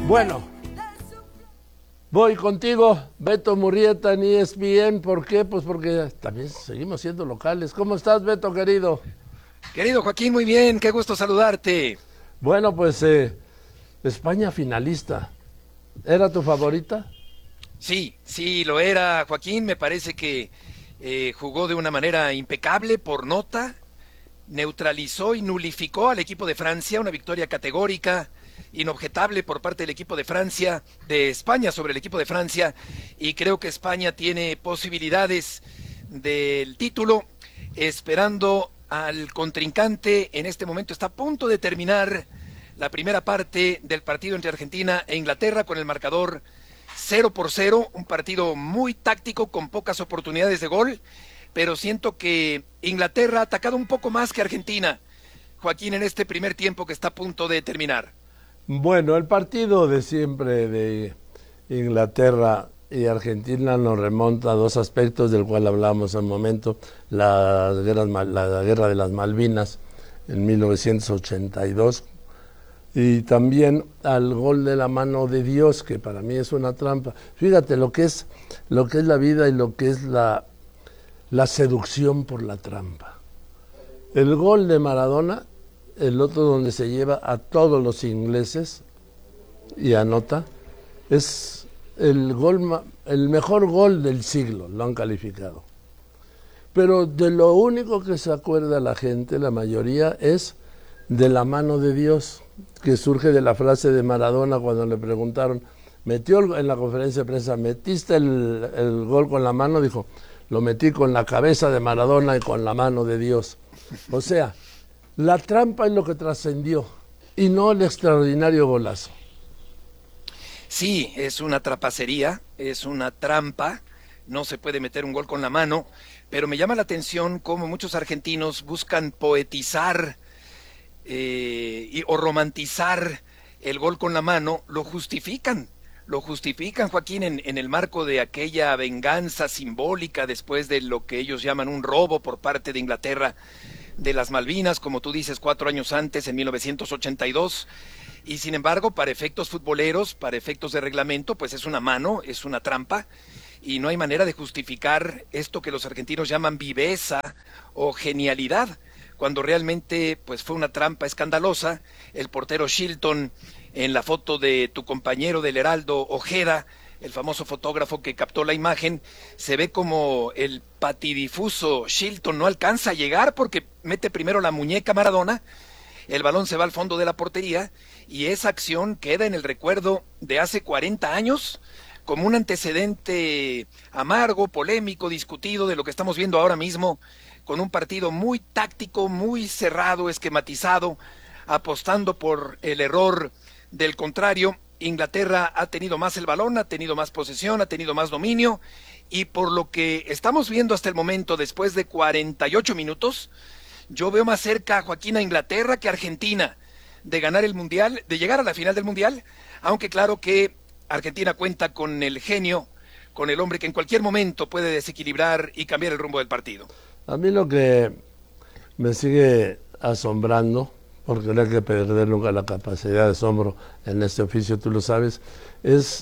Bueno, voy contigo, Beto Murrieta en ESPN. ¿Por qué? Pues porque también seguimos siendo locales. ¿Cómo estás, Beto, querido? Querido Joaquín, muy bien, qué gusto saludarte. Bueno, pues España finalista. ¿Era tu favorita? Sí, lo era, Joaquín. Me parece que jugó de una manera impecable por nota, neutralizó y nulificó al equipo de Francia, una victoria categórica, inobjetable por parte del equipo de Francia, de España sobre el equipo de Francia, y creo que España tiene posibilidades del título, esperando al contrincante. En este momento está a punto de terminar la primera parte del partido entre Argentina e Inglaterra con el marcador 0-0, un partido muy táctico con pocas oportunidades de gol, pero siento que Inglaterra ha atacado un poco más que Argentina, Joaquín, en este primer tiempo que está a punto de terminar. Bueno, el partido de siempre de Inglaterra y Argentina nos remonta a dos aspectos del cual hablamos al momento: la guerra de las Malvinas en 1982 y también al gol de la mano de Dios, que para mí es una trampa. Fíjate lo que es la vida y lo que es la seducción por la trampa. El gol de Maradona, el otro donde se lleva a todos los ingleses y anota, es el mejor gol del siglo, lo han calificado. Pero de lo único que se acuerda la gente, la mayoría, es de la mano de Dios, que surge de la frase de Maradona cuando le preguntaron, en la conferencia de prensa, ¿metiste el gol con la mano? Dijo, lo metí con la cabeza de Maradona y con la mano de Dios. O sea, la trampa es lo que trascendió y no el extraordinario golazo. Sí, es una trapacería, es una trampa, no se puede meter un gol con la mano, pero me llama la atención cómo muchos argentinos buscan poetizar o romantizar el gol con la mano, lo justifican, Joaquín, en el marco de aquella venganza simbólica después de lo que ellos llaman un robo por parte de Inglaterra de las Malvinas, como tú dices, 4 años antes, en 1982, y sin embargo, para efectos futboleros, para efectos de reglamento, pues es una mano, es una trampa, y no hay manera de justificar esto que los argentinos llaman viveza o genialidad, cuando realmente pues fue una trampa escandalosa. El portero Shilton, en la foto de tu compañero del Heraldo, Ojeda, el famoso fotógrafo que captó la imagen, se ve como el patidifuso Shilton no alcanza a llegar porque mete primero la muñeca Maradona, el balón se va al fondo de la portería y esa acción queda en el recuerdo de hace 40 años como un antecedente amargo, polémico, discutido de lo que estamos viendo ahora mismo, con un partido muy táctico, muy cerrado, esquematizado, apostando por el error del contrario. Inglaterra ha tenido más el balón, ha tenido más posesión, ha tenido más dominio, y por lo que estamos viendo hasta el momento, después de 48 minutos, yo veo más cerca, Joaquín, a Inglaterra que a Argentina de ganar el Mundial, de llegar a la final del Mundial, aunque claro que Argentina cuenta con el genio, con el hombre que en cualquier momento puede desequilibrar y cambiar el rumbo del partido. A mí lo que me sigue asombrando, porque no hay que perder nunca la capacidad de asombro en este oficio, tú lo sabes, es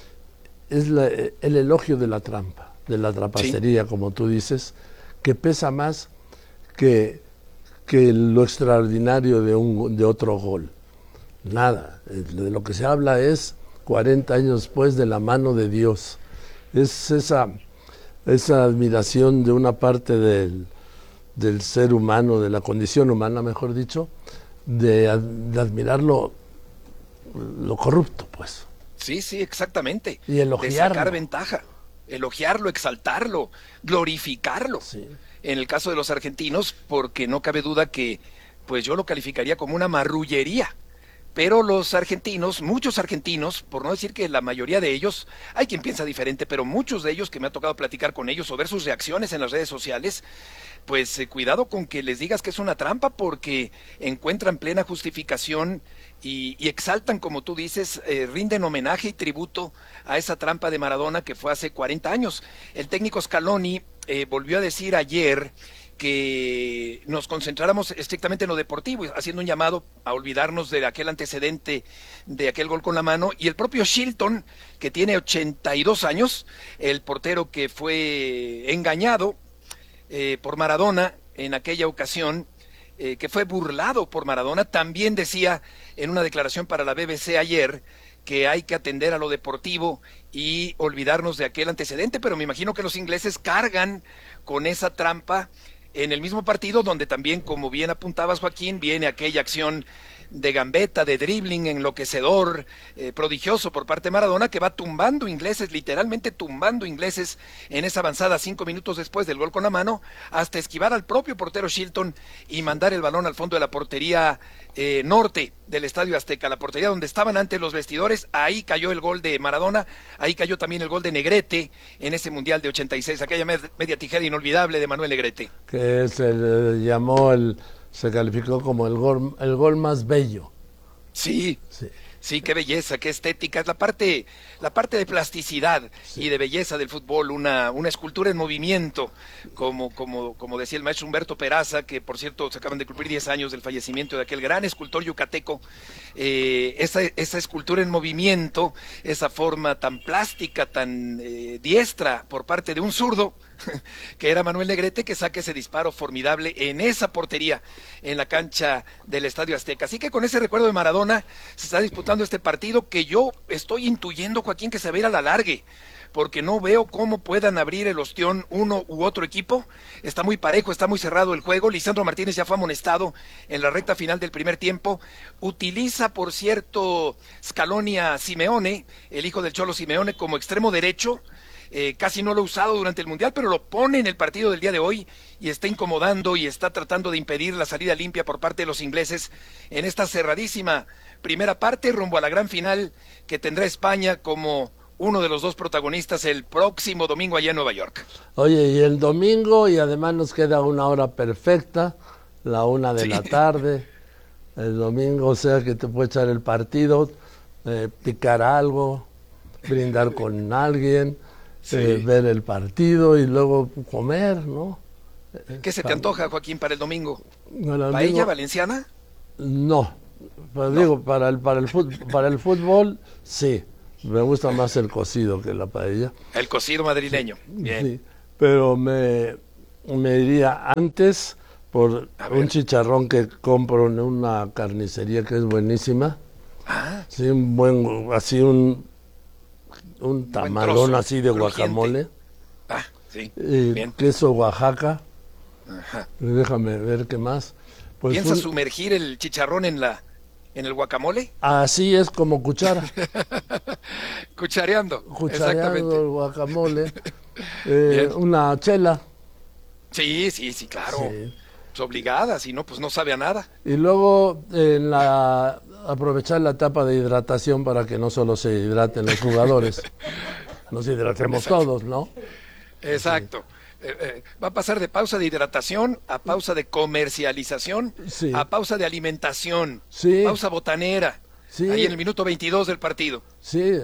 el elogio de la trampa, de la trapacería, sí, como tú dices, que pesa más que lo extraordinario de otro gol. Nada, de lo que se habla es 40 años después de la mano de Dios. Es esa admiración de una parte del ser humano, de la condición humana, mejor dicho, de admirar lo corrupto, pues. Sí, exactamente. Y elogiarlo. De sacar ventaja, elogiarlo, exaltarlo, glorificarlo. Sí. En el caso de los argentinos, porque no cabe duda que, pues yo lo calificaría como una marrullería. Pero los argentinos, muchos argentinos, por no decir que la mayoría de ellos, hay quien piensa diferente, pero muchos de ellos que me ha tocado platicar con ellos o ver sus reacciones en las redes sociales, pues cuidado con que les digas que es una trampa, porque encuentran plena justificación y exaltan, como tú dices, rinden homenaje y tributo a esa trampa de Maradona que fue hace 40 años. El técnico Scaloni volvió a decir ayer que nos concentráramos estrictamente en lo deportivo, haciendo un llamado a olvidarnos de aquel antecedente, de aquel gol con la mano, y el propio Shilton, que tiene 82 años, el portero que fue engañado por Maradona en aquella ocasión, que fue burlado por Maradona, también decía en una declaración para la BBC ayer que hay que atender a lo deportivo y olvidarnos de aquel antecedente, pero me imagino que los ingleses cargan con esa trampa en el mismo partido donde también, como bien apuntabas, Joaquín, viene aquella acción de gambeta, de dribbling enloquecedor, prodigioso por parte de Maradona, que va tumbando ingleses, literalmente tumbando ingleses en esa avanzada 5 minutos después del gol con la mano, hasta esquivar al propio portero Shilton y mandar el balón al fondo de la portería norte del Estadio Azteca, la portería donde estaban antes los vestidores. Ahí cayó el gol de Maradona, ahí cayó también el gol de Negrete en ese Mundial de 86, aquella media tijera inolvidable de Manuel Negrete. Que se calificó como el gol más bello. Sí. Sí, qué belleza, qué estética, es la parte de plasticidad y de belleza del fútbol, una escultura en movimiento, como decía el maestro Humberto Peraza, que por cierto se acaban de cumplir 10 años del fallecimiento de aquel gran escultor yucateco. Esa escultura en movimiento, esa forma tan plástica, tan diestra por parte de un zurdo, que era Manuel Negrete, que saca ese disparo formidable en esa portería en la cancha del Estadio Azteca. Así que con ese recuerdo de Maradona se está disputando este partido, que yo estoy intuyendo, Joaquín, que se va a ir a la largue, porque no veo cómo puedan abrir el ostión uno u otro equipo. Está muy parejo, está muy cerrado el juego. Lisandro Martínez ya fue amonestado en la recta final del primer tiempo. Utiliza, por cierto, Scaloni a Simeone, el hijo del Cholo Simeone, como extremo derecho. Casi no lo ha usado durante el Mundial, pero lo pone en el partido del día de hoy y está incomodando y está tratando de impedir la salida limpia por parte de los ingleses en esta cerradísima primera parte rumbo a la gran final que tendrá España como uno de los dos protagonistas el próximo domingo allá en Nueva York. Oye, y el domingo, y además nos queda una hora perfecta, la 1 de la tarde, el domingo, o sea que te puede echar el partido, picar algo, brindar con alguien, ver el partido y luego comer, ¿no? ¿Qué se te antoja, Joaquín, para el domingo? Bueno, ¿Paella valenciana? No, pero no. Digo, para el fútbol, sí. Me gusta más el cocido que la paella. El cocido madrileño, bien. Sí, pero me iría antes por un chicharrón que compro en una carnicería que es buenísima. Ah. Sí, un tamalón así de guacamole. Ah, sí, bien. Queso Oaxaca. Ajá. Déjame ver qué más. Pues ¿Piensas sumergir el chicharrón en el guacamole? Así es, como cuchara. Cuchareando, exactamente. El guacamole. Una chela. Sí, claro. Sí. Es obligada, si no, pues no sabe a nada. Y luego aprovechar la etapa de hidratación para que no solo se hidraten los jugadores, nos hidratemos todos, ¿no? Exacto. Va a pasar de pausa de hidratación a pausa de comercialización, a pausa de alimentación, pausa botanera, ahí en el minuto 22 del partido. Sí,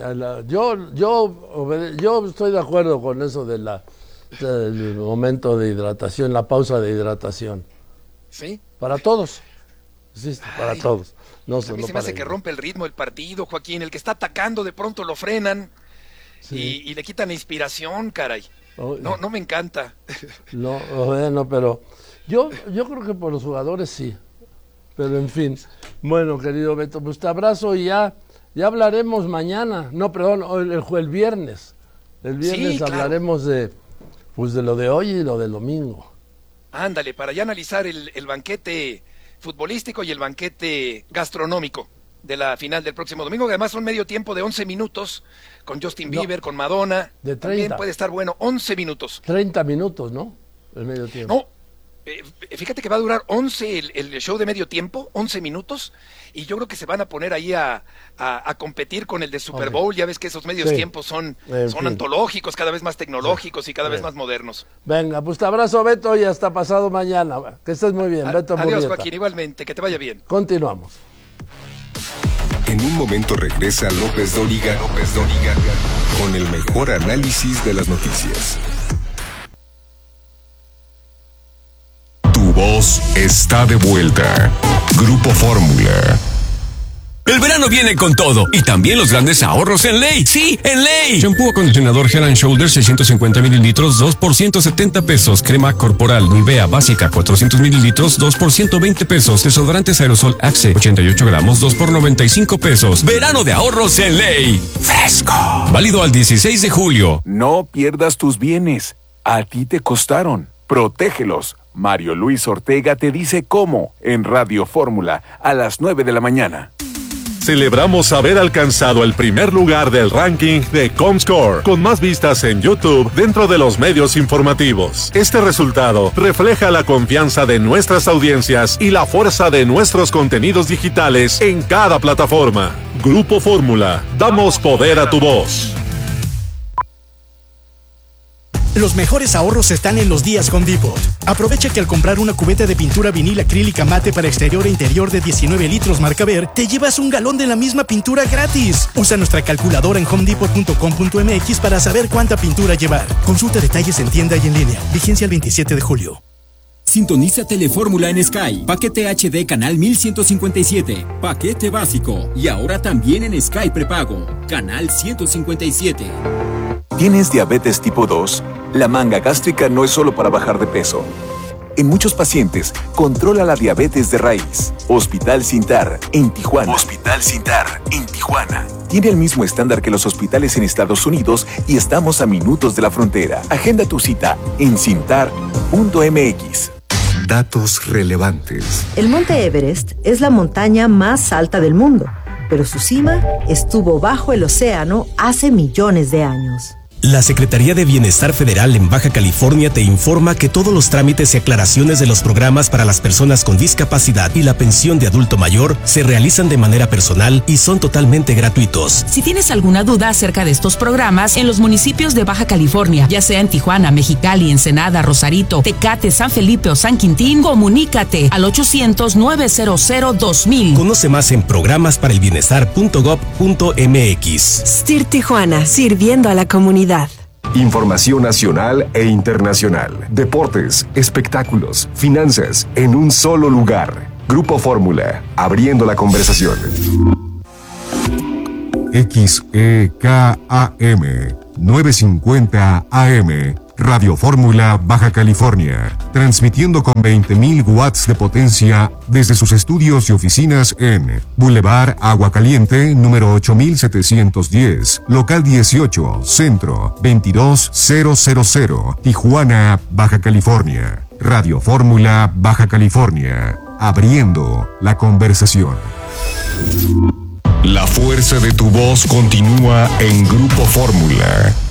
yo estoy de acuerdo con eso del momento de hidratación, la pausa de hidratación. ¿Sí? Para todos. Sí, para todos. A mí se me hace que rompe el ritmo del partido, Joaquín. El que está atacando de pronto lo frenan y le quitan la inspiración, caray. No me encanta. No, bueno, pero yo creo que por los jugadores sí. Pero en fin. Bueno, querido Beto, pues te abrazo y ya hablaremos mañana. No, perdón, el viernes. El viernes hablaremos de lo de hoy y lo del domingo. Ándale, para ya analizar el banquete futbolístico y el banquete gastronómico de la final del próximo domingo, que además son medio tiempo de 11 minutos, con Justin Bieber, con Madonna. De 30. También puede estar bueno, 11 minutos. 30 minutos, ¿no? El medio tiempo. No, fíjate que va a durar 11 el show de medio tiempo, 11 minutos, y yo creo que se van a poner ahí a competir con el de Super Bowl. Ya ves que esos medios tiempos son antológicos, cada vez más tecnológicos y cada vez más modernos. Venga, pues te abrazo, Beto, y hasta pasado mañana. Que estés muy bien, Beto Murrieta. Adiós, Joaquín, igualmente, que te vaya bien. Continuamos. En un momento regresa López Dóriga con el mejor análisis de las noticias. voz está de vuelta. Grupo Fórmula. El verano viene con todo y también los grandes ahorros en Ley. ¡Sí, en Ley! Shampoo acondicionador Head & Shoulders 650 mililitros, 2 por 170 pesos. Crema corporal Nivea básica 400 mililitros, 2 por 120 pesos. Desodorantes aerosol Axe 88 gramos, 2 por 95 pesos. Verano de ahorros en Ley. Fresco. Válido al 16 de julio. No pierdas tus bienes. A ti te costaron. Protégelos. Mario Luis Ortega te dice cómo en Radio Fórmula a las 9 de la mañana. Celebramos haber alcanzado el primer lugar del ranking de Comscore, con más vistas en YouTube dentro de los medios informativos. Este resultado refleja la confianza de nuestras audiencias y la fuerza de nuestros contenidos digitales en cada plataforma. Grupo Fórmula, damos poder a tu voz. Los mejores ahorros están en los días Home Depot. Aprovecha que al comprar una cubeta de pintura vinil acrílica mate para exterior e interior de 19 litros marca Ver, te llevas un galón de la misma pintura gratis. Usa nuestra calculadora en homedepot.com.mx para saber cuánta pintura llevar. Consulta detalles en tienda y en línea. Vigencia el 27 de julio. Sintoniza Telefórmula en Sky. Paquete HD canal 1157. Paquete básico. Y ahora también en Sky prepago. Canal 157. ¿Tienes diabetes tipo 2? La manga gástrica no es solo para bajar de peso. En muchos pacientes, controla la diabetes de raíz. Hospital Sintar, en Tijuana. Hospital Sintar, en Tijuana. Tiene el mismo estándar que los hospitales en Estados Unidos y estamos a minutos de la frontera. Agenda tu cita en sintar.mx. Datos relevantes. El Monte Everest es la montaña más alta del mundo, pero su cima estuvo bajo el océano hace millones de años. La Secretaría de Bienestar Federal en Baja California te informa que todos los trámites y aclaraciones de los programas para las personas con discapacidad y la pensión de adulto mayor se realizan de manera personal y son totalmente gratuitos. Si tienes alguna duda acerca de estos programas en los municipios de Baja California, ya sea en Tijuana, Mexicali, Ensenada, Rosarito, Tecate, San Felipe o San Quintín, comunícate al 800-900-2000. Conoce más en programasparelbienestar.gov.mx. STIR Tijuana, sirviendo a la comunidad. Información nacional e internacional. Deportes, espectáculos, finanzas, en un solo lugar. Grupo Fórmula, abriendo la conversación. XEKAM 950 AM, Radio Fórmula, Baja California, transmitiendo con 20.000 watts de potencia desde sus estudios y oficinas en Boulevard Agua Caliente, número 8710, local 18, centro 22000, Tijuana, Baja California. Radio Fórmula, Baja California, abriendo la conversación. La fuerza de tu voz continúa en Grupo Fórmula.